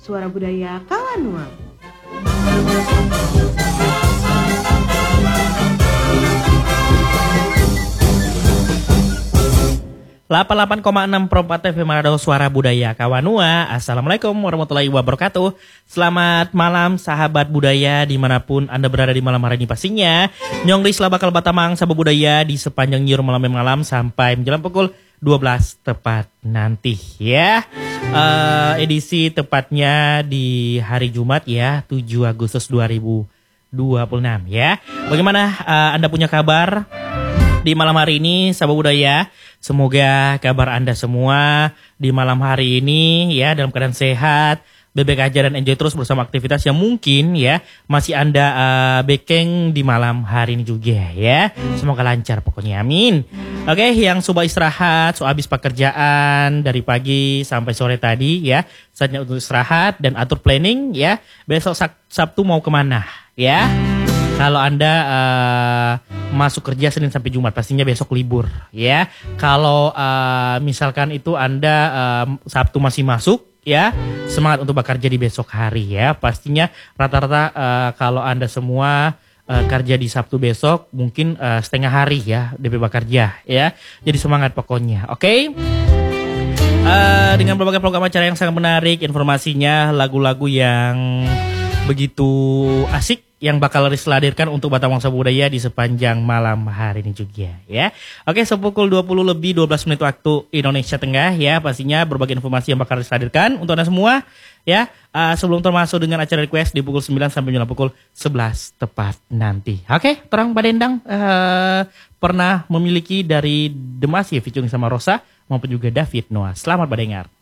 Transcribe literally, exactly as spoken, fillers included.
Suara Budaya Kawanua. delapan puluh delapan koma enam Perempat F M Radio Suara Budaya Kawanua. Assalamualaikum warahmatullahi wabarakatuh. Selamat malam sahabat budaya dimanapun Anda berada di malam hari ini pastinya. Nyong di selabakal batamang sahabat budaya di sepanjang nyur malam malam sampai menjelang pukul dua belas tepat nanti ya. Uh, edisi tepatnya di hari Jumat ya, tujuh Agustus dua ribu dua puluh enam ya. Bagaimana uh, Anda punya kabar di malam hari ini sahabat budaya? Semoga kabar Anda semua di malam hari ini ya dalam keadaan sehat, bebek aja dan enjoy terus bersama aktivitas yang mungkin ya masih Anda uh, bekeng di malam hari ini juga ya. Semoga lancar pokoknya, amin. Oke, yang coba istirahat, so habis pekerjaan dari pagi sampai sore tadi ya, saatnya untuk istirahat dan atur planning ya. Besok Sabtu mau kemana ya? Kalau Anda uh, masuk kerja Senin sampai Jumat, pastinya besok libur ya. Kalau uh, misalkan itu Anda uh, Sabtu masih masuk ya, semangat untuk bekerja di besok hari ya. Pastinya rata-rata uh, kalau Anda semua uh, kerja di Sabtu besok mungkin uh, setengah hari ya D P bekerja ya. Jadi semangat pokoknya, oke? Okay? Uh, dengan berbagai program acara yang sangat menarik, informasinya, lagu-lagu yang begitu asik yang bakal diseladurkan untuk Batam Wangsa Budaya di sepanjang malam hari ini juga ya. Oke, sepukul dua puluh lebih dua belas menit waktu Indonesia Tengah ya. Pastinya berbagai informasi yang bakal diseladurkan untuk Anda semua ya. Uh, sebelum termasuk dengan acara request di pukul sembilan sampai menjelang pukul sebelas tepat nanti. Oke, terang Badendang uh, pernah memiliki dari Demasi featuring sama Rosa maupun juga David Noah. Selamat mendengar.